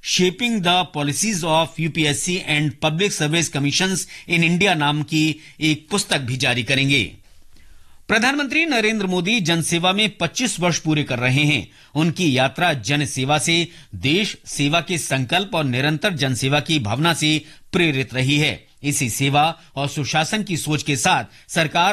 Shaping the policies of UPSC and public service commissions in India नाम की एक पुस्तक भी जारी करेंगे। प्रधानमंत्री नरेंद्र मोदी जनसेवा में 25 वर्ष पूरे कर रहे हैं। उनकी यात्रा जन सेवा से देश सेवा के संकल्प और निरंतर जनसेवा की भावना से प्रेरित रही है। इसी सेवा और सुशासन की सोच के साथ सरकार